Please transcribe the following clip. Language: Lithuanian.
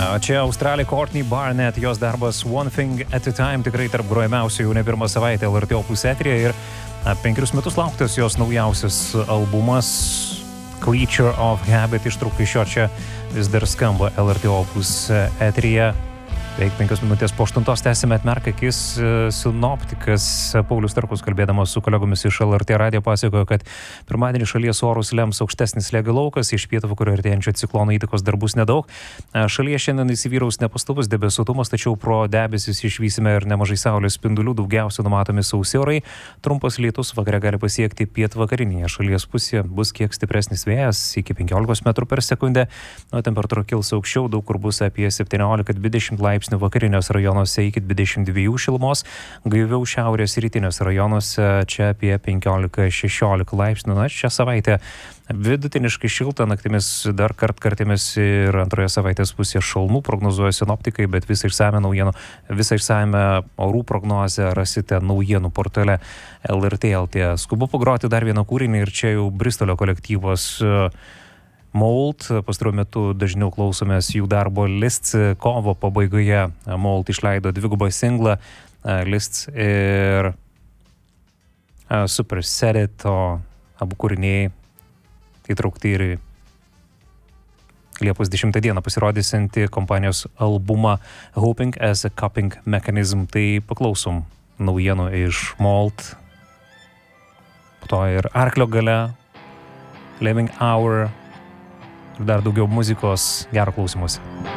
Čia Australė Courtney Barnett, jos darbas One Thing at a Time tikrai tarp grojamiausių jau ne pirmą savaitę LRT Opus eteryje ir 5 metus lauktas jos naujausias albumas Creature of Habit ištrauka iš jo čia vis dar skamba LRT Opus eteryje. Beveik 5 minutės po 8 tęsime Atmerk akis. Sinoptikas Paulius Starkus, kalbėdamas su kolegomis iš LRT radijo, pasakojo, kad pirmadienį šalies orus lems aukštesnis slėgio laukas, iš pietvakarių artėjančio ciklono įtakos dar bus nedaug. Šalyje šiandien įsivyraus nepastovus debesuotumas, tačiau pro debesis išvysime ir nemažai saulės spindulių, daugiausia numatomi sausi orai. Trumpas lietus vakare gali pasiekti pietvakarinėje šalies pusėje, bus kiek stipresnis vėjas iki 15 metrų per sekundę. Temperatūra kils aukščiau, daug kur bus apie 17-20 laipsnių. Vakariniuose rajonuose iki 22 šilumos, gaiviau šiaurės rytiniuose rajonuose čia apie 15-16 laipsnių. Šią savaitę vidutiniškai šilta, naktimis dar kartkartėmis ir antroje savaitės pusėje šalnų prognozuoja sinoptikai, bet visą išsame orų prognozę rasite naujienų portale LRT LT. Skubu pagroti dar vieną kūrinį ir čia jau Bristolio kolektyvas Mold. Pastaruoju metu dažniau klausomės jų darbo Lists. Kovo pabaigoje Mold išleido 2 singlą Lists ir Super Set It, o abu kūriniai įtraukti ir Liepos 10 dieną pasirodysiantį kompanijos albumą Hoping as a Coping Mechanism. Tai paklausom naujienų iš Mold. Po to ir Arklio galia, Living Hour ir dar daugiau muzikos. Gero klausymosi.